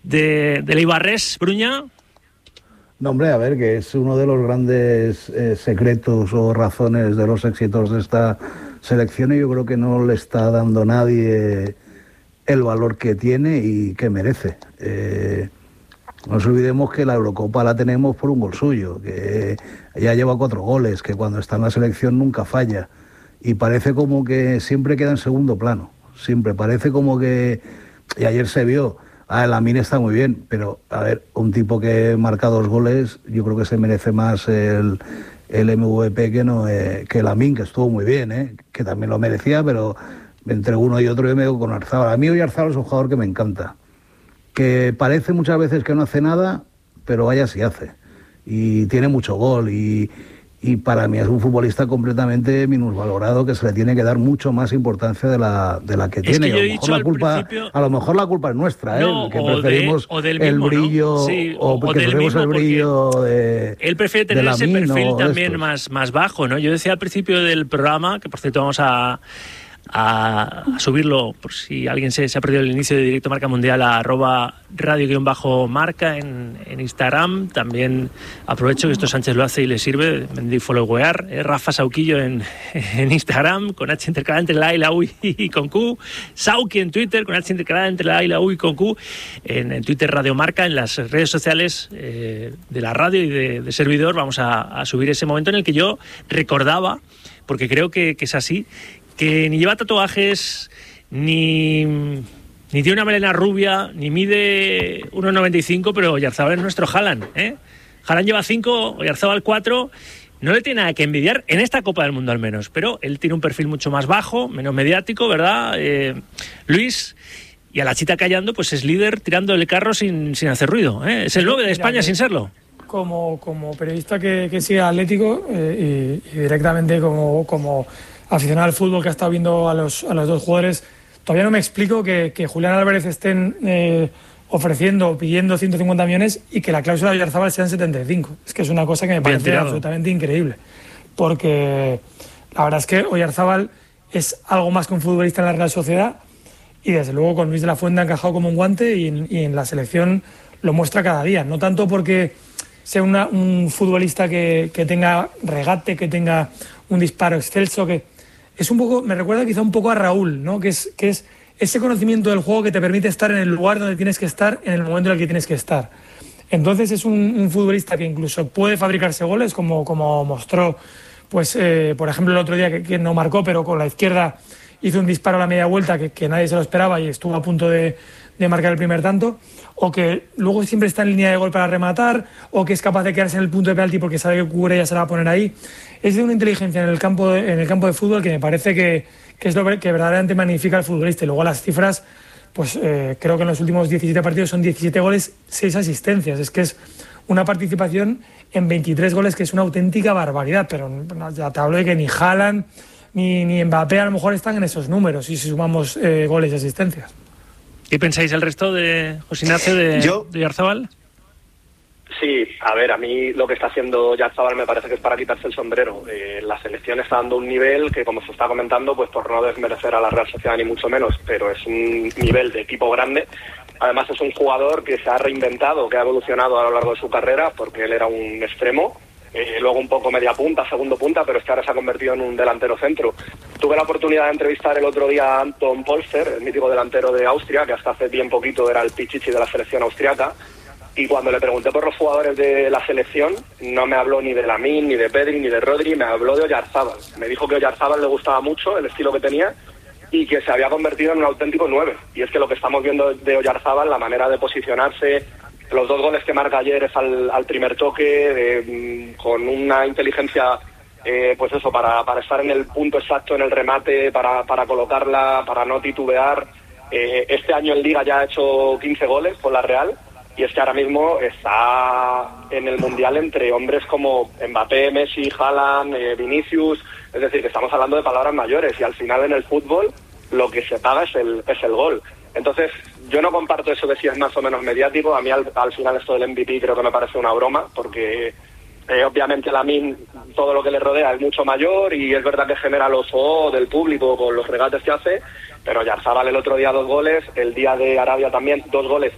del Ibarres, Bruña. No, hombre, a ver, que es uno de los grandes secretos o razones de los éxitos de esta selección, y yo creo que no le está dando nadie el valor que tiene y que merece. No nos olvidemos que la Eurocopa la tenemos por un gol suyo, que ya lleva 4 goles, que cuando está en la selección nunca falla, y parece como que siempre queda en segundo plano, siempre parece como que, y ayer se vio, Lamine está muy bien, pero a ver, un tipo que marca 2 goles, yo creo que se merece más el MVP que Lamine, que estuvo muy bien, que también lo merecía, pero entre uno y otro yo me quedo con Oyarzabal. A mí Oyarzabal es un jugador que me encanta, que parece muchas veces que no hace nada, pero vaya si hace, y tiene mucho gol, y para mí es un futbolista completamente minusvalorado, que se le tiene que dar mucho más importancia de la que tiene. Que a lo mejor la culpa es nuestra, no, que preferimos el brillo, ¿no? Sí, o que preferimos el brillo de él prefiere tener ese perfil también más bajo, ¿no? Yo decía al principio del programa, que por cierto vamos a subirlo por si alguien se ha perdido el inicio de Directo Marca Mundial a @radio_marca en Instagram. También aprovecho que esto Sánchez lo hace y le sirve, me followear, Rafa Sauquillo en Instagram, con H intercalada entre la A y la U y con Q, Sauqui en Twitter, con H intercalada entre la A y la U y con Q, en Twitter Radio Marca, en las redes sociales de la radio y de servidor. Vamos a subir ese momento en el que yo recordaba, porque creo que es así, que ni lleva tatuajes, ni tiene una melena rubia, ni mide 1,95, pero Oyarzabal es nuestro Haaland, ¿eh? Haaland lleva 5, Oyarzabal 4, no le tiene nada que envidiar, en esta Copa del Mundo al menos, pero él tiene un perfil mucho más bajo, menos mediático, ¿verdad, Luis? Y a la chita callando, pues es líder tirando el carro sin hacer ruido, ¿eh? Es el 9 de España sin serlo. Como periodista que sigue Atlético y directamente como aficionado al fútbol que ha estado viendo a los 2 jugadores, todavía no me explico que Julián Álvarez estén ofreciendo, pidiendo 150 millones y que la cláusula de Oyarzabal sean 75. Es que es una cosa que me parece absolutamente increíble, porque la verdad es que Oyarzabal es algo más que un futbolista en la Real Sociedad, y desde luego con Luis de la Fuente ha encajado como un guante, y en la selección lo muestra cada día, no tanto porque sea un futbolista que tenga regate, que tenga un disparo excelso, que es un poco, me recuerda quizá un poco a Raúl, ¿no? Que es ese conocimiento del juego que te permite estar en el lugar donde tienes que estar, en el momento en el que tienes que estar. Entonces es un futbolista que incluso puede fabricarse goles, como mostró, pues por ejemplo el otro día, que no marcó, pero con la izquierda hizo un disparo a la media vuelta que nadie se lo esperaba y estuvo a punto de marcar el primer tanto, o que luego siempre está en línea de gol para rematar, o que es capaz de quedarse en el punto de penalti porque sabe que cubre y ya se la va a poner ahí. Es de una inteligencia en el campo de fútbol que me parece que es lo que verdaderamente magnifica al futbolista. Y luego las cifras, pues creo que en los últimos 17 partidos son 17 goles, 6 asistencias. Es que es una participación en 23 goles que es una auténtica barbaridad, pero ya te hablo de que ni Haaland ni Mbappé a lo mejor están en esos números, y si sumamos goles y asistencias. ¿Qué pensáis el resto de José Ignacio de Oyarzabal? Sí, a ver, a mí lo que está haciendo Oyarzabal me parece que es para quitarse el sombrero. La selección está dando un nivel que, como se está comentando, pues por no desmerecer a la Real Sociedad ni mucho menos, pero es un nivel de equipo grande. Además es un jugador que se ha reinventado, que ha evolucionado a lo largo de su carrera, porque él era un extremo, luego un poco media punta, segundo punta, pero es que ahora se ha convertido en un delantero centro. Tuve la oportunidad de entrevistar el otro día a Anton Polster, el mítico delantero de Austria, que hasta hace bien poquito era el pichichi de la selección austriaca, y cuando le pregunté por los jugadores de la selección, no me habló ni de Lamine, ni de Pedri, ni de Rodri, me habló de Oyarzabal. Me dijo que Oyarzabal le gustaba mucho el estilo que tenía y que se había convertido en un auténtico 9. Y es que lo que estamos viendo de Oyarzabal, la manera de posicionarse, los 2 goles que marca ayer es al primer toque, con una inteligencia, pues eso, para estar en el punto exacto en el remate, para colocarla, para no titubear. Este año en Liga ya ha hecho 15 goles con la Real, y es que ahora mismo está en el Mundial entre hombres como Mbappé, Messi, Haaland, Vinicius. Es decir, que estamos hablando de palabras mayores, y al final en el fútbol lo que se paga es el gol. Entonces, yo no comparto eso de si es más o menos mediático. A mí al final esto del MVP creo que me parece una broma, porque obviamente Lamine, todo lo que le rodea es mucho mayor, y es verdad que genera los del público con los regates que hace, pero Oyarzabal el otro día 2 goles, el día de Arabia también 2 goles